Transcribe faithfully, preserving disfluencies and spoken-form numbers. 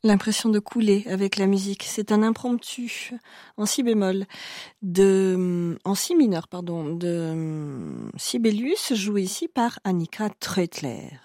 L'impression de couler avec la musique. C'est un impromptu en si bémol, de, en si mineur, pardon, de Sibelius, joué ici par Annika Treutler.